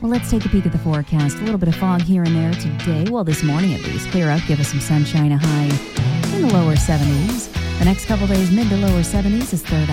Well, let's take a peek at the forecast. A little bit of fog here and there today. Well, this morning at least. Clear up, give us some sunshine, a high in the lower 70s. The next couple days, mid to lower 70s is third